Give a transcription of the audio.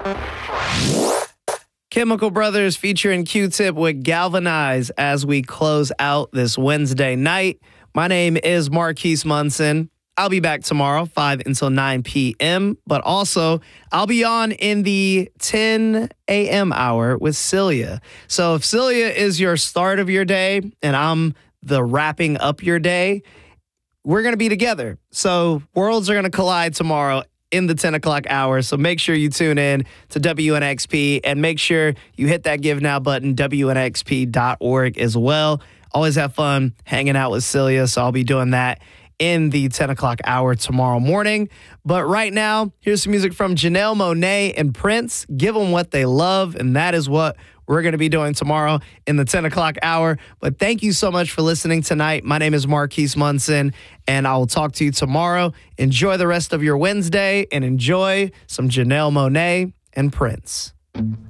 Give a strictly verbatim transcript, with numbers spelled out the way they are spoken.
Chemical Brothers featuring Q-Tip with Galvanize as we close out this Wednesday night. My name is Marquise Munson. I'll be back tomorrow, five until nine p.m. But also, I'll be on in the ten a.m. hour with Celia. So if Celia is your start of your day and I'm the wrapping up your day, we're going to be together. So worlds are going to collide tomorrow in the ten o'clock hour. So make sure you tune in to W N X P and make sure you hit that Give Now button, W N X P dot org as well. Always have fun hanging out with Celia. So I'll be doing that in the ten o'clock hour tomorrow morning. But right now, here's some music from Janelle Monáe and Prince. Give them what they love. And that is what we're going to be doing tomorrow in the ten o'clock hour. But thank you so much for listening tonight. My name is Marquise Munson, and I will talk to you tomorrow. Enjoy the rest of your Wednesday and enjoy some Janelle Monáe and Prince.